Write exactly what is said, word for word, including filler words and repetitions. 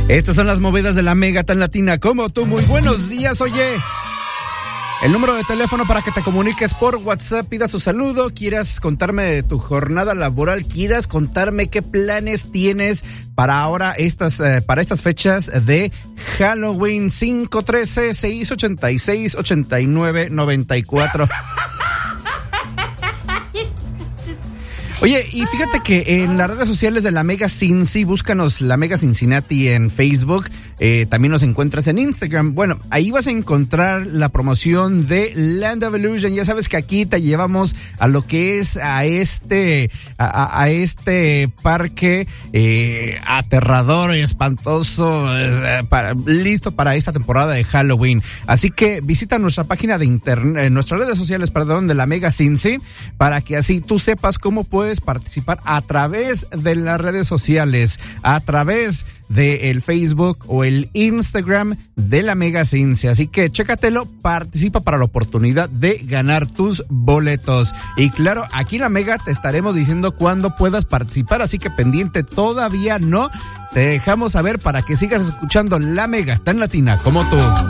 Estas son las movidas de la Mega tan latina como tú. Muy buenos días, oye. El número de teléfono para que te comuniques por WhatsApp, pidas su saludo, quieras contarme de tu jornada laboral, quieras contarme qué planes tienes para ahora estas, eh, para estas fechas de Halloween. Cinco trece, seis ochenta y seis, ochenta y nueve, noventa y cuatro. Oye, y fíjate que en las redes sociales de la Mega Cincy, búscanos la Mega Cincinnati en Facebook, eh, también nos encuentras en Instagram. Bueno, ahí vas a encontrar la promoción de Land of Illusion. Ya sabes que aquí te llevamos a lo que es a este, a, a este parque eh, aterrador y espantoso, eh, para, listo para esta temporada de Halloween. Así que visita nuestra página de internet, eh, nuestras redes sociales, perdón, de la Mega Cincy, para que así tú sepas cómo puedes participar a través de las redes sociales, a través de el Facebook o el Instagram de la Mega Cincy. Así que chécatelo, participa para la oportunidad de ganar tus boletos. Y claro, aquí en la Mega te estaremos diciendo cuándo puedas participar, así que pendiente, todavía no, te dejamos saber para que sigas escuchando la Mega tan latina como tú.